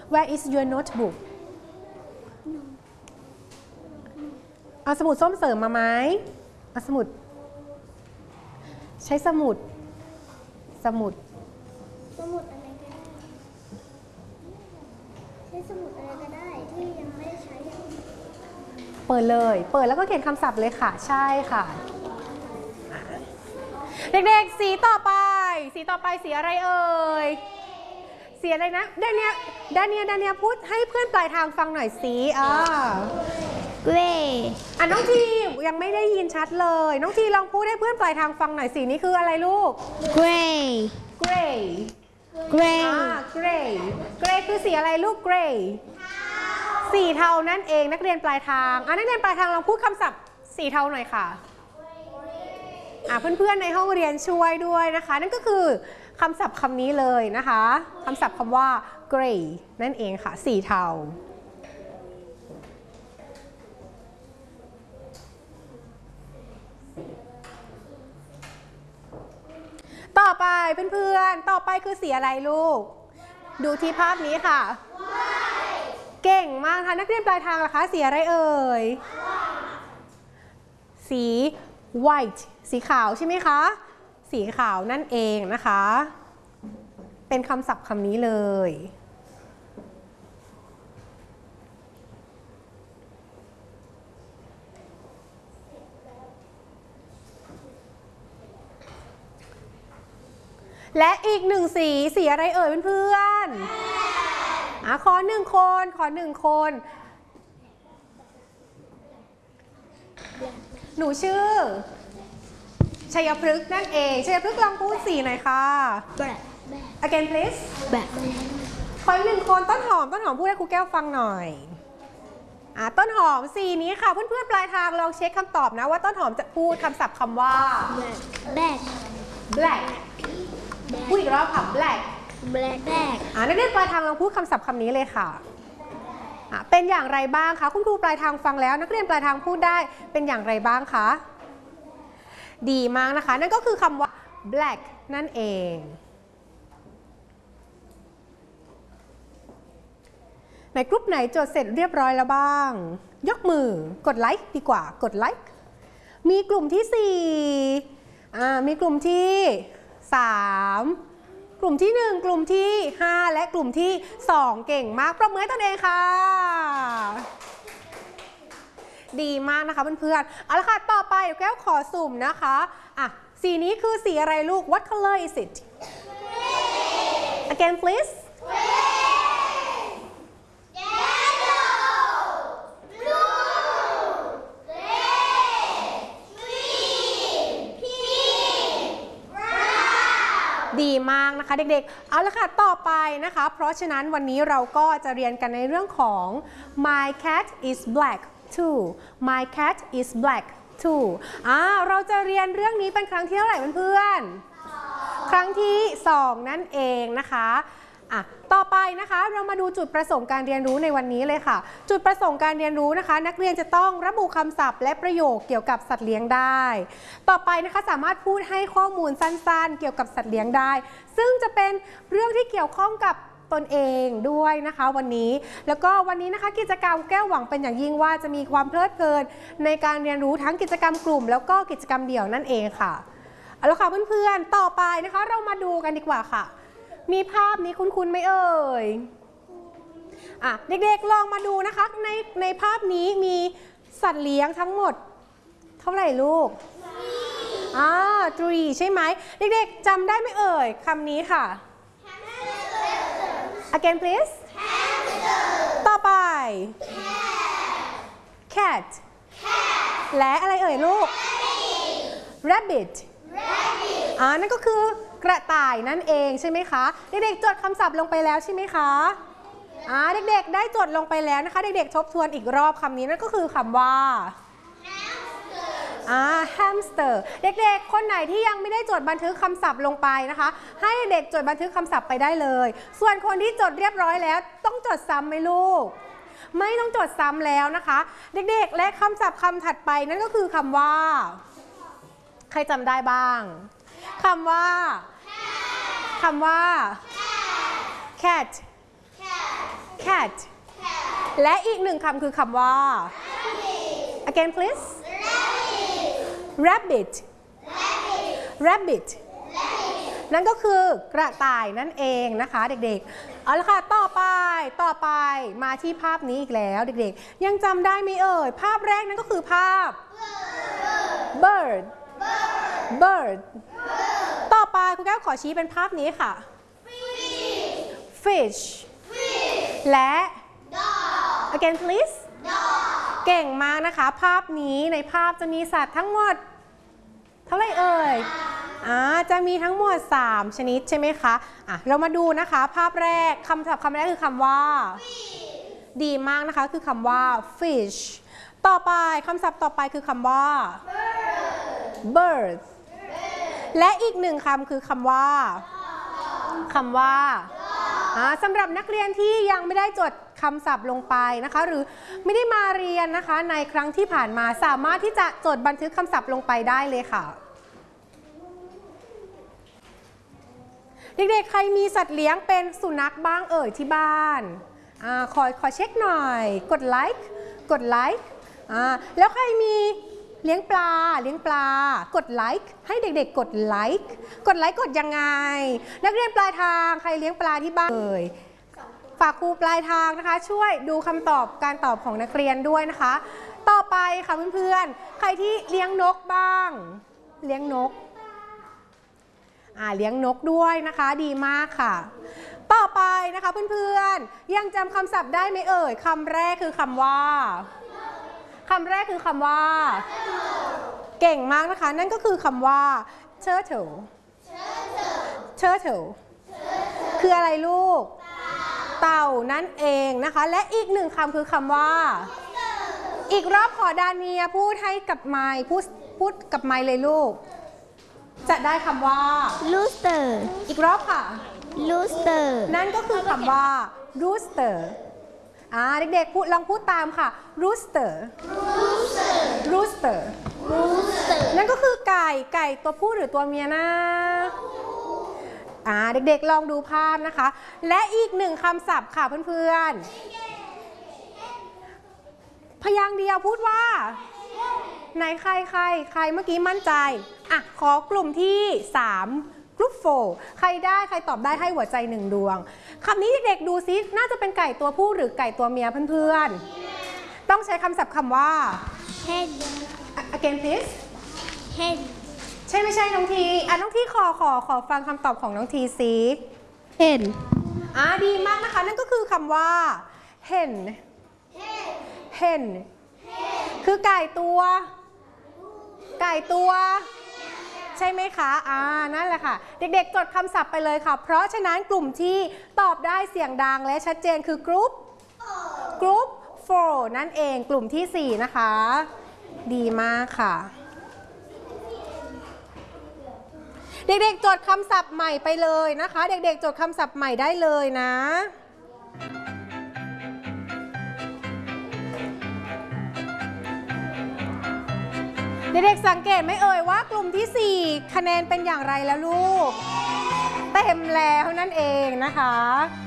Where is your notebook เอาสมุดส้มเสริมมาไหมเอาสมุดใช้สมุดอะไรก็ได้ใช้สมุดอะไรก็ได้ที่ยังไม่ได้ใช้เปิดเลยเปิดแล้วก็เขียนคำศัพท์เลยค่ะใช่ค่ะเด็กๆสีต่อไปสีอะไรเอ่ยสีอะไรนะดาเนียพูดให้เพื่อนปลายทางฟังหน่อยสิ gray น้องทียังไม่ได้ยินชัดเลยน้องทีลองพูดให้เพื่อนปลายทางฟังหน่อยสีนี้คืออะไรลูก gray gray คือสีอะไรลูก gray สีเทานั่นเองนักเรียนปลายทางนักเรียนปลายทางลองพูดคำศัพท์สีเทาหน่อยค่ะเพื่อนๆในห้องเรียนช่วยด้วยนะคะนั่นก็คือคำศัพท์คำนี้เลยนะคะคำศัพท์คำว่า gray นั่นเองค่ะสีเทาต่อไปเพื่อนๆต่อไปคือสีอะไรลูกดูที่ภาพนี้ค่ะเก่งมากค่ะนักเรียนปลายทางล่ะคะสีอะไรเอ่ยสี white สีขาวใช่ไหมคะสีขาวนั่นเองนะคะเป็นคำศัพท์คำนี้เลยและอีกหนึ่งสีอะไรเอ่ยเพื่อนๆขอหนึ่งคนหนูชื่อชัยพฤกษ์นั่นเองชัยพฤกษ์ลองพูดสีหน่อยค่ะ black again please black ขอหนึ่งคนต้นหอมพูดให้ครูแก้วฟังหน่อยต้นหอมสีนี้ค่ะเพื่อนๆปลายทางลองเช็คคำตอบนะว่าต้นหอมจะพูดคำศัพท์คำว่า black พูดอีกรอบค่ะ black นักเรียนปลายทางลองพูดคำศัพท์คำนี้เลยค่ะเป็นอย่างไรบ้างคะคุณครูปลายทางฟังแล้วนักเรียนปลายทางพูดได้เป็นอย่างไรบ้างคะดีมากนะคะนั่นก็คือคำว่า black นั่นเองในกลุ่มไหนจดเสร็จเรียบร้อยแล้วบ้างยกมือกดไลค์ดีกว่ากดไลค์มีกลุ่มที่4มีกลุ่มที่3กลุ่มที่1กลุ่มที่5และกลุ่มที่2เก่งมากปรบมือให้ตนเองค่ะดีมากนะคะเพื่อนๆเอาละค่ะต่อไปแก้วขอสุ่มนะคะสีนี้คือสีอะไรลูก What color is it again pleaseดีมากนะคะเด็กๆเอาละค่ะต่อไปนะคะเพราะฉะนั้นวันนี้เราก็จะเรียนกันในเรื่องของ My cat is black too My cat is black too เราจะเรียนเรื่องนี้เป็นครั้งที่เท่าไหร่เพื่อนๆครั้งที่2นั่นเองนะคะต่อไปนะคะเรามาดูจุดประสงค์การเรียนรู้ในวันนี้เลยค่ะจุดประสงค์การเรียนรู้นะคะนักเรียนจะต้องระบุคำศัพท์และประโยคเกี่ยวกับสัตว์เลี้ยงได้ต่อไปนะคะสามารถพูดให้ข้อมูลสั้นๆเกี่ยวกับสัตว์เลี้ยงได้ซึ่งจะเป็นเรื่องที่เกี่ยวข้องกับตนเองด้วยนะคะวันนี้แล้วก็วันนี้นะคะกิจกรรมแก้วหวังเป็นอย่างยิ่งว่าจะมีความเพลิดเพลินในการเรียนรู้ทั้งกิจกรรมกลุ่มแล้วก็กิจกรรมเดี่ยวนั่นเองค่ะเอาละค่ะเพื่อนๆต่อไปนะคะเรามาดูกันดีกว่าค่ะมีภาพนี้คุ้นๆไหมเอ่ยเด็กๆลองมาดูนะคะในภาพนี้มีสัตว์เลี้ยงทั้งหมดเท่าไหร่ลูก3 ใช่ไหมเด็กๆจำได้ไหมเอ่ยคำนี้ค่ะ again please ต่อไป cat และอะไรเอ่ยลูก rabbit นั่นก็คือกระต่ายนั่นเองใช่ไหมคะเด็กๆจดคำศัพท์ลงไปแล้วใช่ไหมคะเด็กๆได้จดลงไปแล้วนะคะเด็กๆทบทวนอีกรอบคำนี้นั่นก็คือคำว่า hamster เด็กๆคนไหนที่ยังไม่ได้จดบันทึกคำศัพท์ลงไปนะคะให้เด็กจดบันทึกคำศัพท์ไปได้เลยส่วนคนที่จดเรียบร้อยแล้วต้องจดซ้ำไหมลูกไม่ต้องจดซ้ำแล้วนะคะเด็กๆและคำศัพท์คำถัดไปนั่นก็คือคำว่าใครจำได้บ้างคำว่า cat cat และอีกหนึ่งคำคือคำว่า again please rabbit rabbit นั่นก็คือกระต่ายนั่นเองนะคะเด็กๆเอาละค่ะต่อไปมาที่ภาพนี้อีกแล้วเด็กๆยังจำได้ไหมเอ่ยภาพแรกนั่นก็คือภาพ bird ต่อไปครูแก้วขอชี้เป็นภาพนี้ค่ะ fish และ again please เก่งมากนะคะภาพนี้ในภาพจะมีสัตว์ทั้งหมดเท่าไหร่เอ่ยจะมีทั้งหมด3ชนิดใช่ไหมคะเรามาดูนะคะภาพแรกคำศัพท์คำแรกคือคำว่า ดีมากนะคะคือคำว่า fish ต่อไปคำศัพท์ต่อไปคือคำว่า bird และอีกหนึ่งคำคือคำว่าสำหรับนักเรียนที่ยังไม่ได้จดคำศัพท์ลงไปนะคะหรือไม่ได้มาเรียนนะคะในครั้งที่ผ่านมาสามารถที่จะจดบันทึกคำศัพท์ลงไปได้เลยค่ะเด็กๆใครมีสัตว์เลี้ยงเป็นสุนัขบ้างเอ่ยที่บ้านขอเช็คหน่อยกดไลค์แล้วใครมีเลี้ยงปลากดไลค์ให้เด็กๆกดไลค์กดยังไงนักเรียนปลายทางใครเลี้ยงปลาที่บ้านเอ่ยฝากครูปลายทางนะคะช่วยดูคำตอบการตอบของนักเรียนด้วยนะคะต่อไปค่ะเพื่อนๆใครที่เลี้ยงนกบ้างเลี้ยงนกด้วยนะคะดีมากค่ะต่อไปนะคะเพื่อนๆยังจำคำศัพท์ได้ไหมเอ่ยคำแรกคือคำว่าเก่งมากนะคะนั่นก็คือคำว่า turtle คืออะไรลูกเต่านั่นเองนะคะและอีกหนึ่งคำคือคำว่าอีกรอบขอดาเนียพูดให้กับไมค์พูดกับไมค์เลยลูกจะได้คำว่า rooster อีกรอบค่ะ rooster นั่นก็คือคำว่า rooster เด็กๆลองพูดตามค่ะ rooster นั่นก็คือไก่ตัวผู้หรือตัวเมียนะเด็กๆลองดูภาพนะคะและอีกหนึ่งคำศัพท์ค่ะเพื่อนๆพยางค์เดียวพูดว่าไหนใครเมื่อกี้มั่นใจขอกลุ่มที่3กลุ่ม4ใครตอบได้ให้หัวใจ1ดวงคำนี้เด็กๆดูซิน่าจะเป็นไก่ตัวผู้หรือไก่ตัวเมียเพื่อนๆต้องใช้คำศัพท์คำว่า hen again please hen ใช่ไม่ใช่น้องทีน้องทีขอฟังคำตอบของน้องทีซิ hen ดีมากนะคะนั่นก็คือคำว่า hen คือไก่ตัวใช่ไหมคะนั่นแหละค่ะเด็กๆจดคำศัพท์ไปเลยค่ะเพราะฉะนั้นกลุ่มที่ตอบได้เสียงดังและชัดเจนคือกรุ๊ป4นั่นเองกลุ่มที่4นะคะดีมากค่ะเด็กๆจดคำศัพท์ใหม่ไปเลยนะคะเด็กๆจดคำศัพท์ใหม่ได้เลยนะเด็กๆสังเกตไหมเอ่ยว่ากลุ่มที่4คะแนนเป็นอย่างไรแล้วลูกเต็มแล้วนั่นเองนะคะ